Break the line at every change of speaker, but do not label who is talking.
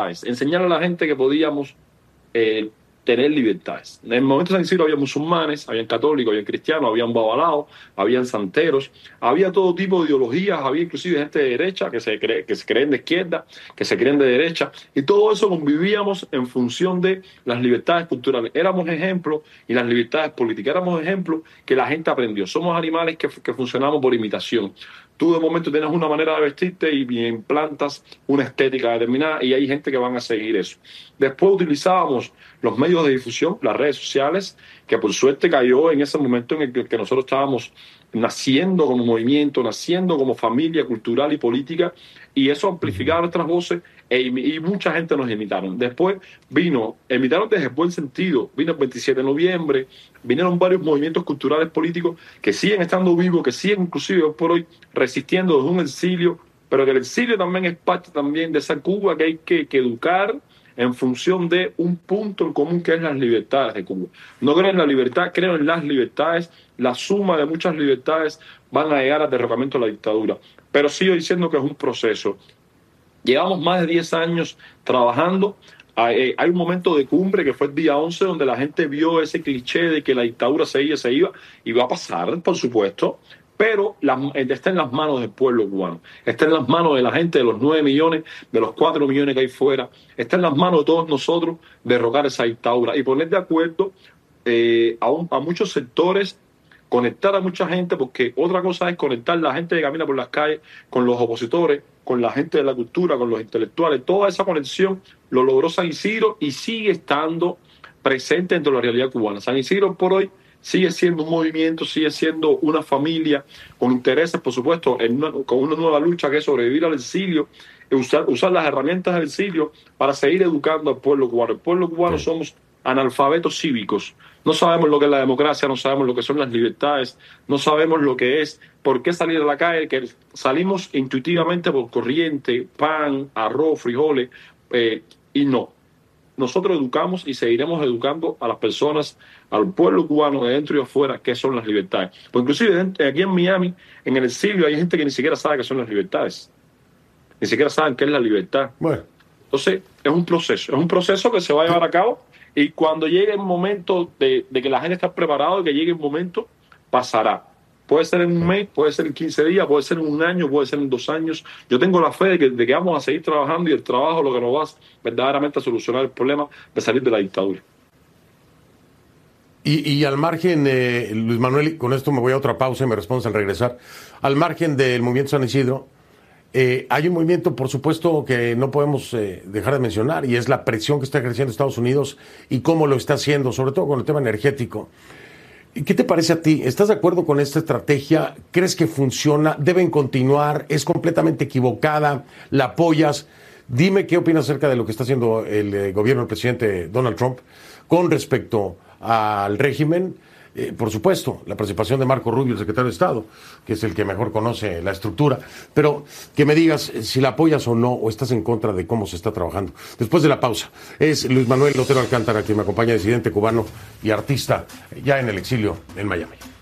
libertades, enseñar a la gente que podíamos tener libertades. En el momento de San Isidro había musulmanes, había católicos, había cristianos, había babalaos, había santeros, había todo tipo de ideologías, había inclusive gente de derecha que se creen de izquierda, que se creen de derecha, y todo eso convivíamos en función de las libertades culturales. Éramos ejemplos, y las libertades políticas, éramos ejemplos que la gente aprendió. Somos animales que funcionamos por imitación. Tú de momento tienes una manera de vestirte y implantas una estética determinada y hay gente que van a seguir eso. Después utilizábamos los medios de difusión, las redes sociales, que por suerte cayó en ese momento en el que nosotros estábamos naciendo como movimiento, naciendo como familia cultural y política, y eso amplificaba nuestras voces y mucha gente nos imitaron. Después imitaron desde el buen sentido, vino el 27 de noviembre, vinieron varios movimientos culturales políticos que siguen estando vivos, que siguen inclusive hoy por hoy resistiendo desde un exilio, pero que el exilio también es parte también de esa Cuba que hay que educar en función de un punto en común que es las libertades de Cuba. No creo en la libertad, creo en las libertades. La suma de muchas libertades van a llegar al derrocamiento de la dictadura. Pero sigo diciendo que es un proceso. Llevamos más de 10 años trabajando. Hay un momento de cumbre que fue el día 11 donde la gente vio ese cliché de que la dictadura se iba y va a pasar, por supuesto, pero está en las manos del pueblo cubano, está en las manos de la gente, de los 9 millones, de los 4 millones que hay fuera, está en las manos de todos nosotros derrocar esa dictadura y poner de acuerdo a muchos sectores, conectar a mucha gente, porque otra cosa es conectar la gente que camina por las calles con los opositores, con la gente de la cultura, con los intelectuales. Toda esa conexión lo logró San Isidro y sigue estando presente dentro de la realidad cubana. San Isidro por hoy sigue siendo un movimiento, sigue siendo una familia con intereses, por supuesto, con una nueva lucha que es sobrevivir al exilio, usar las herramientas del exilio para seguir educando al pueblo cubano. El pueblo cubano somos analfabetos cívicos. No sabemos lo que es la democracia, no sabemos lo que son las libertades, no sabemos lo que es, por qué salir a la calle, que salimos intuitivamente por corriente, pan, arroz, frijoles, y no. Nosotros educamos y seguiremos educando a las personas, al pueblo cubano de dentro y afuera, qué son las libertades. Pues inclusive aquí en Miami, en el exilio, hay gente que ni siquiera sabe qué son las libertades. Ni siquiera saben qué es la libertad.
Bueno.
Entonces, es un proceso que se va a llevar a cabo y cuando llegue el momento de que la gente esté preparada, que llegue el momento, pasará. Puede ser en un mes, puede ser en 15 días, puede ser en un año, puede ser en 2 años. Yo tengo la fe de que vamos a seguir trabajando y el trabajo lo que nos va verdaderamente a solucionar el problema de salir de la dictadura.
Y al margen, Luis Manuel, y con esto me voy a otra pausa y me respondes al regresar. Al margen del movimiento San Isidro, hay un movimiento, por supuesto, que no podemos dejar de mencionar, y es la presión que está ejerciendo Estados Unidos y cómo lo está haciendo, sobre todo con el tema energético. ¿Qué te parece a ti? ¿Estás de acuerdo con esta estrategia? ¿Crees que funciona? ¿Deben continuar? ¿Es completamente equivocada? ¿La apoyas? Dime qué opinas acerca de lo que está haciendo el gobierno del presidente Donald Trump con respecto al régimen. Por supuesto, la participación de Marco Rubio, el secretario de Estado, que es el que mejor conoce la estructura, pero que me digas si la apoyas o no, o estás en contra de cómo se está trabajando. Después de la pausa, es Luis Manuel Otero Alcántara, quien me acompaña, disidente cubano y artista ya en el exilio en Miami.